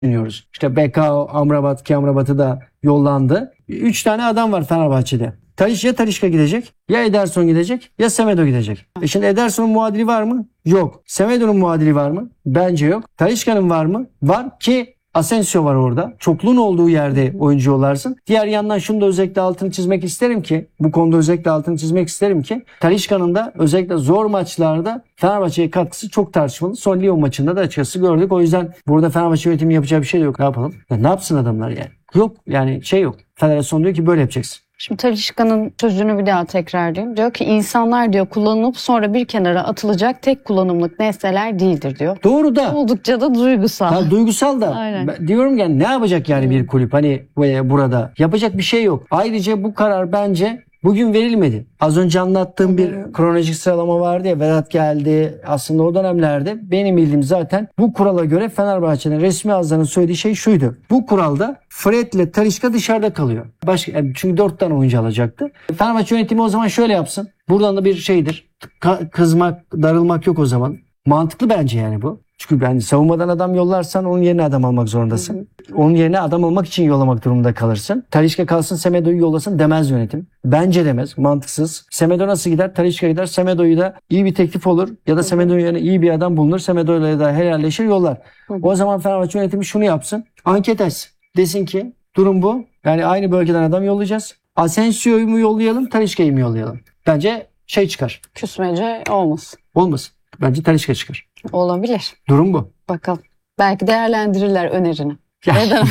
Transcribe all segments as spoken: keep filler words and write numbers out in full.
düşünüyoruz. İşte Bekao, Amrabat ki Amrabat'ı da yollandı. Üç tane adam var Fenerbahçe'de. Taliş ya Talisca gidecek, ya Ederson gidecek, ya Semedo gidecek. E şimdi Ederson'un muadili var mı? Yok. Semedo'nun muadili var mı? Bence yok. Talisca'nın var mı? Var ki Asensio var orada. Çokluğun olduğu yerde oyuncu yollarsın. Diğer yandan şunu da özellikle altını çizmek isterim ki, bu konuda özellikle altını çizmek isterim ki Talisca'nın da özellikle zor maçlarda Fenerbahçe'ye katkısı çok tartışmalı. Son Lyon maçında da açıkçası gördük. O yüzden burada Fenerbahçe yönetimi yapacağı bir şey de yok. Ne yapalım? Ya ne yapsın adamlar yani? Yok yani şey yok. Federasyon diyor ki böyle yapacaksın. Şimdi Talisca'nın sözünü bir daha tekrarlayayım. Diyor ki insanlar diyor kullanılıp sonra bir kenara atılacak tek kullanımlık nesneler değildir diyor. Doğru da. Oldukça da duygusal. Ya duygusal da. Aynen. Ben diyorum yani ne yapacak yani bir kulüp hani burada? Yapacak bir şey yok. Ayrıca bu karar bence bugün verilmedi. Az önce anlattığım bir kronolojik sıralama vardı ya, Vedat geldi. Aslında o dönemlerde benim bildiğim zaten bu kurala göre Fenerbahçe'nin resmi ağızlarının söylediği şey şuydu. Bu kuralda Fred ile Talisca dışarıda kalıyor. Başka, çünkü dört tane oyuncu alacaktı. Fenerbahçe yönetimi o zaman şöyle yapsın. Buradan da bir şeydir. Ka- kızmak, darılmak yok o zaman. Mantıklı bence yani bu. Çünkü yani savunmadan adam yollarsan onun yerine adam almak zorundasın. Hı hı. Onun yerine adam almak için yollamak durumunda kalırsın. Talisca kalsın Semedo'yu yollasın demez yönetim. Bence demez. Mantıksız. Semedo nasıl gider? Talisca gider. Semedo'yu da iyi bir teklif olur. Ya da Semedo'nun yerine iyi bir adam bulunur. Semedo'yla da helalleşir yollar. Hı hı. O zaman Fenerbahçe yönetimi şunu yapsın. Anket açsın. Desin ki durum bu. Yani aynı bölgeden adam yollayacağız. Asensio'yu mu yollayalım? Talisca'yı mı yollayalım? Bence şey çıkar. Küsmece olmasın. Olmasın. Bence Talisca çıkar. Olabilir. Durum bu. Bakalım. Belki değerlendirirler önerini. Ya, neden?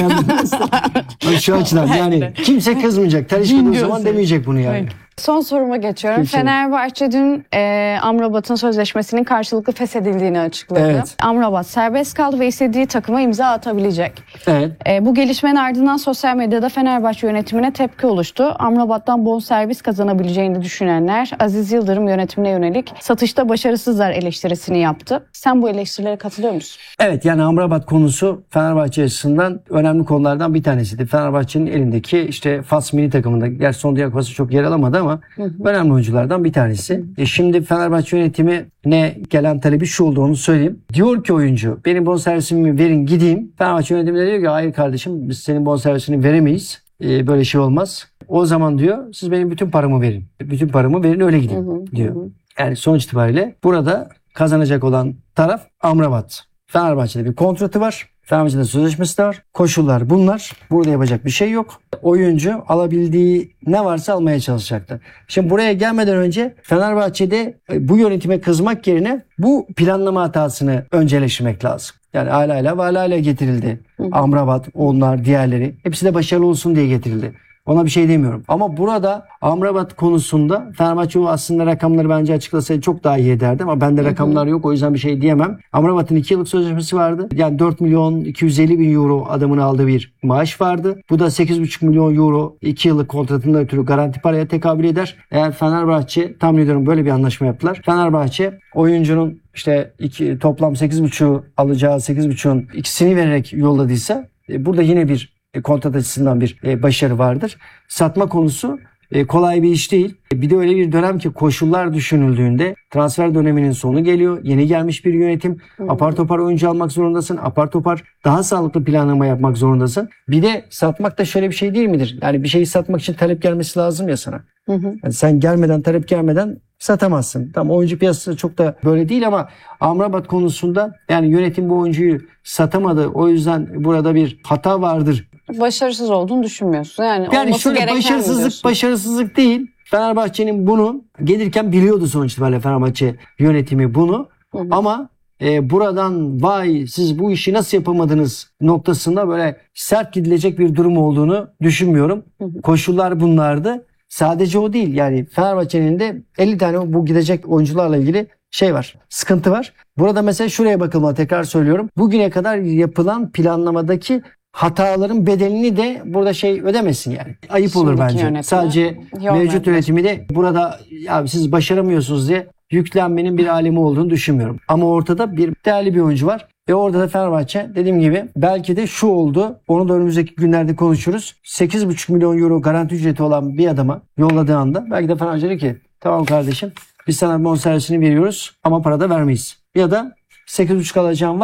Şu açıdan yani kimse kızmayacak. Talisca o zaman demeyecek bunu yani. Peki. Son soruma geçiyorum. Geçelim. Fenerbahçe dün e, Amrabat'ın sözleşmesinin karşılıklı feshedildiğini açıkladı. Evet. Amrabat serbest kaldı ve istediği takıma imza atabilecek. Evet. E, bu gelişmenin ardından sosyal medyada Fenerbahçe yönetimine tepki oluştu. Amrabat'tan bonservis kazanabileceğini düşünenler Aziz Yıldırım yönetimine yönelik satışta başarısızlar eleştirisini yaptı. Sen bu eleştirilere katılıyor musun? Evet, yani Amrabat konusu Fenerbahçe açısından önemli konulardan bir tanesiydi. Fenerbahçe'nin elindeki işte Fas milli takımında, gerçi son Dünya Kupası çok yer alamadı ama hı hı. önemli oyunculardan bir tanesi. E şimdi Fenerbahçe yönetimi ne gelen talebi şu oldu, onu söyleyeyim. Diyor ki oyuncu benim bonservisimi verin gideyim. Fenerbahçe yönetimi de diyor ki hayır kardeşim biz senin bonservisini veremeyiz. E, böyle şey olmaz. O zaman diyor siz benim bütün paramı verin. Bütün paramı verin öyle gidin hı hı, diyor. Hı. Yani sonuç itibariyle burada kazanacak olan taraf Amrabat. Fenerbahçe'de bir kontratı var. Fenerbahçe'de sözleşmesi de var. Koşullar bunlar. Burada yapacak bir şey yok. Oyuncu alabildiği ne varsa almaya çalışacaktır. Şimdi buraya gelmeden önce Fenerbahçe'de bu yönetime kızmak yerine bu planlama hatasını önceleştirmek lazım. Yani Alayla ve Alayla getirildi. Hı hı. Amrabat, onlar, diğerleri. Hepsi de başarılı olsun diye getirildi. Ona bir şey demiyorum. Ama burada Amrabat konusunda Fenerbahçe aslında rakamları bence açıklasaydı çok daha iyi ederdi. Ama bende rakamlar yok, o yüzden bir şey diyemem. Amrabat'ın iki yıllık sözleşmesi vardı. Yani dört milyon iki yüz elli bin euro adamın aldığı bir maaş vardı. Bu da sekiz buçuk milyon euro iki yıllık kontratından ötürü garanti paraya tekabül eder. Eğer Fenerbahçe, tahmin ediyorum böyle bir anlaşma yaptılar. Fenerbahçe oyuncunun işte iki, toplam sekiz buçuğu alacağı sekiz buçuğun ikisini vererek yolladıysa e, burada yine bir kontrat açısından bir başarı vardır. Satma konusu kolay bir iş değil. Bir de öyle bir dönem ki koşullar düşünüldüğünde transfer döneminin sonu geliyor. Yeni gelmiş bir yönetim. Hı hı. Apar topar oyuncu almak zorundasın. Apar topar daha sağlıklı planlama yapmak zorundasın. Bir de satmak da şöyle bir şey değil midir? Yani bir şeyi satmak için talep gelmesi lazım ya sana. Hı hı. Yani sen gelmeden, talep gelmeden satamazsın. Tamam, oyuncu piyasası çok da böyle değil ama Amrabat konusunda yani yönetim bu oyuncuyu satamadı. O yüzden burada bir hata vardır. Başarısız olduğunu düşünmüyorsun. Yani, yani şöyle başarısızlık başarısızlık değil. Fenerbahçe'nin bunu gelirken biliyordu sonuç itibariyle Fenerbahçe yönetimi bunu. Hı hı. Ama e, buradan vay siz bu işi nasıl yapamadınız noktasında böyle sert gidilecek bir durum olduğunu düşünmüyorum. Hı hı. Koşullar bunlardı. Sadece o değil. Yani Fenerbahçe'nin de elli tane bu gidecek oyuncularla ilgili şey var. Sıkıntı var. Burada mesela şuraya bakılmalı, tekrar söylüyorum. Bugüne kadar yapılan planlamadaki hataların bedelini de burada şey ödemesin yani. Ayıp Şimdiki olur bence. Yönetime, Sadece mevcut yönetimi de burada ya siz başaramıyorsunuz diye yüklenmenin bir alemi olduğunu düşünmüyorum. Ama ortada bir değerli bir oyuncu var. Ve orada da Fenerbahçe dediğim gibi belki de şu oldu. Onu da önümüzdeki günlerde konuşuruz. sekiz buçuk milyon euro garanti ücreti olan bir adama yolladığı anda belki de Fenerbahçe dedi ki tamam kardeşim biz sana bonservisini veriyoruz ama para da vermeyiz. Ya da sekiz buçuk alacağım var ama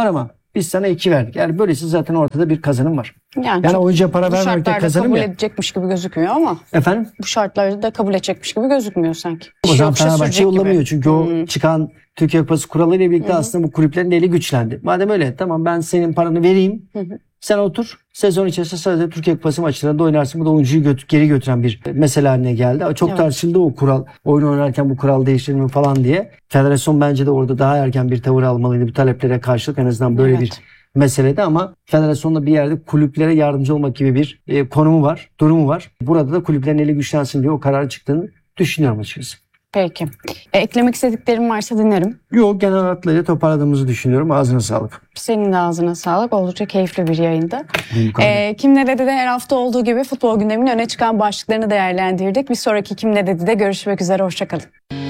Biz sana iki verdik. Yani böylesi zaten ortada bir kazanım var. Yani, Yani oyuncuya para bu vermekte şartlarda kazanım kabul ya. edecekmiş gibi gözükmüyor ama Efendim? bu şartları da kabul edecekmiş gibi gözükmüyor sanki. O zaman Yoksa Fenerbahçe sürecek yollamıyor. gibi. Çünkü Hmm. o çıkan Türkiye Kupası kuralıyla birlikte aslında bu kulüplerin eli güçlendi. Madem öyle, tamam, ben senin paranı vereyim. Sen otur. Sezon içerisinde sadece Türkiye Kupası maçlarında oynarsın. Bu da oyuncuyu götü, geri götüren bir mesele haline geldi. Çok Evet. tartışıldı o kural. Oyun oynarken bu kural değiştirir mi falan diye. Federasyon bence de orada daha erken bir tavır almalıydı. Bu taleplere karşılık en azından böyle Evet. bir meselede, ama federasyonda bir yerde kulüplere yardımcı olmak gibi bir e, konumu var, durumu var. Burada da kulüplerin eli güçlensin diye o karar çıktığını düşünüyorum açıkçası. Peki. E, eklemek istediklerim varsa dinlerim. Yok, genel hatlarıyla toparladığımızı düşünüyorum. Ağzına sağlık. Senin de ağzına sağlık. Oldukça keyifli bir yayındı. Mümkün E, Kim Ne Dedi de her hafta olduğu gibi futbol gündeminin öne çıkan başlıklarını değerlendirdik. Bir sonraki Kim Ne Dedi de görüşmek üzere. Hoşçakalın.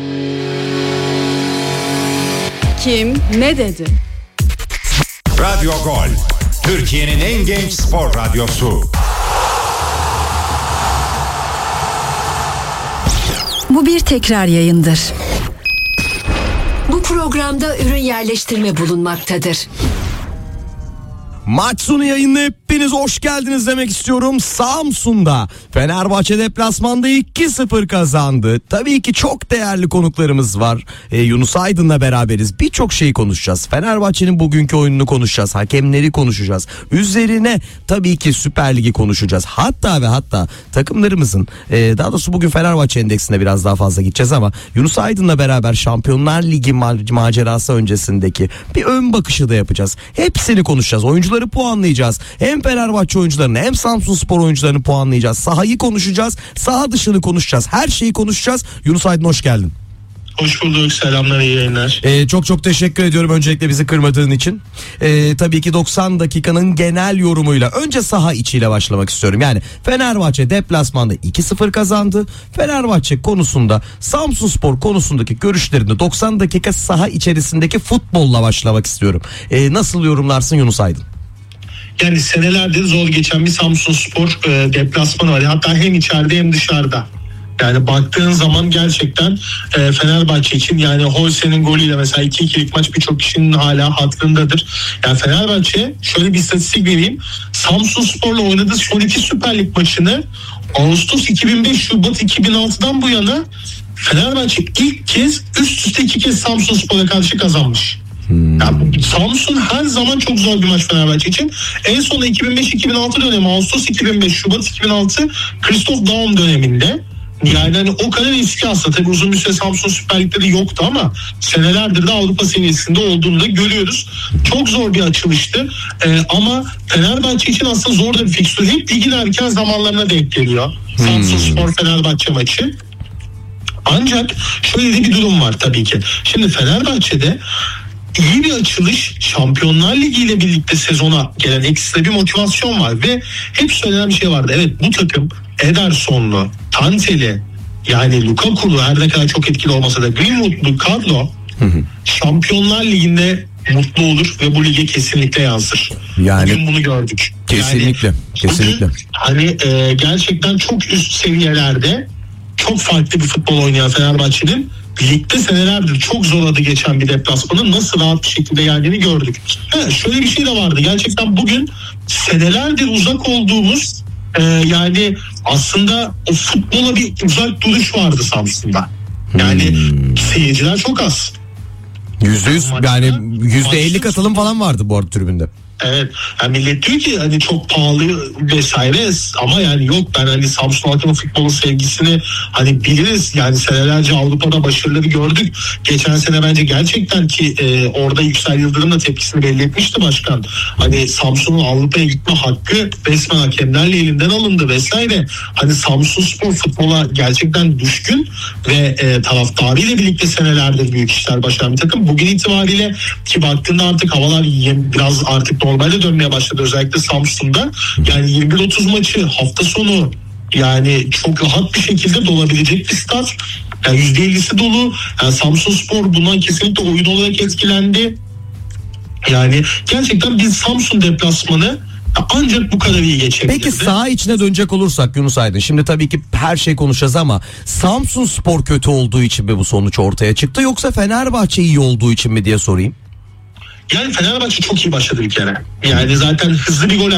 Kim ne dedi? Radyo Gol, Türkiye'nin en genç spor radyosu. Bu bir tekrar yayındır. Bu programda ürün yerleştirme bulunmaktadır. Maç sonu yayınına hepiniz hoş geldiniz demek istiyorum. Samsun'da Fenerbahçe deplasmanda iki sıfır kazandı. Tabii ki çok değerli konuklarımız var. Ee, Yunus Aydın'la beraberiz. Birçok şeyi konuşacağız. Fenerbahçe'nin bugünkü oyununu konuşacağız. Hakemleri konuşacağız. Üzerine tabii ki Süper Lig'i konuşacağız. Hatta ve hatta takımlarımızın e, daha doğrusu bugün Fenerbahçe endeksine biraz daha fazla gideceğiz ama Yunus Aydın'la beraber Şampiyonlar Ligi ma- macerası öncesindeki bir ön bakışı da yapacağız. Hepsini konuşacağız. Oyuncuları puanlayacağız. Hem Fenerbahçe oyuncularını hem Samsunspor oyuncularını puanlayacağız. Sahayı konuşacağız. Saha dışını konuşacağız. Her şeyi konuşacağız. Yunus Aydın hoş geldin. Hoş bulduk. Selamlar, iyi yayınlar. Ee, çok çok teşekkür ediyorum öncelikle bizi kırmadığın için. Ee, tabii ki doksan dakikanın genel yorumuyla önce saha içiyle başlamak istiyorum. Yani Fenerbahçe deplasmanda iki sıfır kazandı. Fenerbahçe konusunda Samsunspor konusundaki görüşlerini doksan dakika saha içerisindeki futbolla başlamak istiyorum. Ee, nasıl yorumlarsın Yunus Aydın? Yani senelerdir zor geçen bir Samsunspor e, deplasmanı var. Hatta hem içeride hem dışarıda. Yani baktığın zaman gerçekten e, Fenerbahçe için, yani Holse'nin golüyle mesela iki ikilik maç birçok kişinin hala hatırındadır. Yani Fenerbahçe, şöyle bir istatistik vereyim. Samsunspor'la oynadığı son iki Süper Lig maçını Ağustos iki bin beş, Şubat iki bin altıdan bu yana Fenerbahçe ilk kez üst üste iki kez Samsunspor'a karşı kazanmış. Yani Samsun her zaman çok zor bir maç Fenerbahçe için. En son iki bin beş iki bin altı dönemi, Ağustos iki bin beş, Şubat iki bin altı Christoph Daum döneminde. Yani hani o kadar eski aslında. Tabii uzun bir süre Samsun Süper Lig'de de yoktu ama senelerdir de Avrupa seviyesinde olduğunu da görüyoruz. Çok zor bir açılıştı. Ee, ama Fenerbahçe için aslında zor da bir fikstür. Hep ligin erken zamanlarına denk geliyor. Samsun Spor Fenerbahçe maçı. Ancak şöyle de bir durum var tabii ki. Şimdi Fenerbahçe'de iyi bir açılış, Şampiyonlar Ligi ile birlikte sezona gelen ekstra bir motivasyon var ve hep söylenen bir şey vardı. Evet, bu takım Ederson'lu, Tanteli, yani Lukaku'lu, her ne kadar çok etkili olmasa da Greenwood'lu kadro Şampiyonlar Ligi'nde mutlu olur ve bu lige kesinlikle yansır. Yani Bugün bunu gördük. kesinlikle, Yani kesinlikle. bugün hani e, gerçekten çok üst seviyelerde çok farklı bir futbol oynayan Fenerbahçe'nin ligde senelerdir çok zor adı geçen bir deplasmanın nasıl rahat bir şekilde geldiğini gördük. Ha, şöyle bir şey de vardı. Gerçekten bugün senelerdir uzak olduğumuz e, yani aslında o futbola bir uzak duruş vardı Samsun'da. Yani Hmm. seyirciler çok az. Yüzde yüz Maçta- yani yüzde elli maçta- katılım falan vardı bu arada tribünde. Evet. Yani millet diyor ki hani çok pahalı vesaire ama yani yok, ben hani Samsun halkının futbolun sevgisini hani biliriz. Yani senelerce Avrupa'da başarıları gördük. Geçen sene bence gerçekten ki e, orada Yüksel Yıldırım da tepkisini belli etmişti başkan. Hani Samsun'un Avrupa'ya gitme hakkı resmen hakemlerle elinden alındı vesaire. Hani Samsunspor futbola gerçekten düşkün ve e, taraftarıyla birlikte senelerdir büyük işler başaran bir takım. Bugün itibariyle ki baktığında artık havalar yem- biraz artık normalde dönmeye başladı özellikle Samsun'da. Yani yirmi bir otuz maçı hafta sonu yani çok rahat bir şekilde dolabilecek bir stat. Yani yüzde ellisi dolu. Yani Samsunspor bundan kesinlikle oyun olarak etkilendi. Yani gerçekten biz Samsun deplasmanı ancak bu kadar iyi geçebilirdi. Peki saha içine dönecek olursak Yunus Aydın, şimdi tabii ki her şey konuşacağız ama Samsunspor kötü olduğu için mi bu sonuç ortaya çıktı yoksa Fenerbahçe iyi olduğu için mi diye sorayım. Yani Fenerbahçe çok iyi başladı bir kere. Yani zaten hızlı bir gol